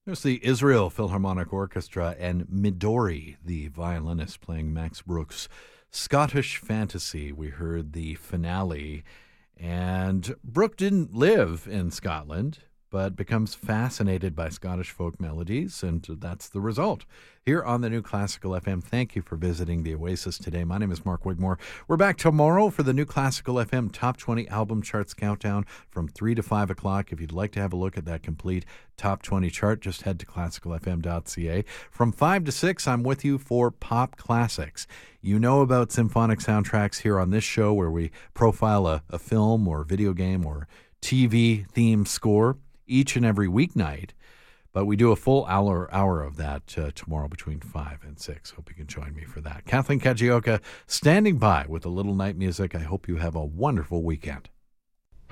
There's the Israel Philharmonic Orchestra and Midori, the violinist, playing Max Bruch's Scottish Fantasy. We heard the finale, and Bruch didn't live in Scotland, but becomes fascinated by Scottish folk melodies, and that's the result. Here on the New Classical FM, thank you for visiting the Oasis today. My name is Mark Wigmore. We're back tomorrow for the New Classical FM Top 20 Album Charts Countdown from 3 to 5 o'clock. If you'd like to have a look at that complete Top 20 chart, just head to classicalfm.ca. From 5 to 6, I'm with you for Pop Classics. You know about symphonic soundtracks here on this show, where we profile a film or video game or TV theme score each and every weeknight. But we do a full hour of that tomorrow between 5 and 6. Hope you can join me for that. Kathleen Kajioka standing by with a little night music. I hope you have a wonderful weekend.